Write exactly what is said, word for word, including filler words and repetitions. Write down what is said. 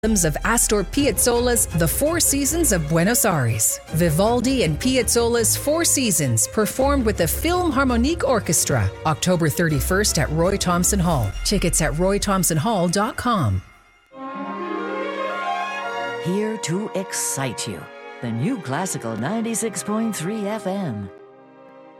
of Astor Piazzolla's The Four Seasons of Buenos Aires. Vivaldi and Piazzolla's Four Seasons performed with the Philharmonic Orchestra, October thirty-first at Roy Thomson Hall. Tickets at roy thomson hall dot com. Here to excite you. The new Classical ninety-six point three F M.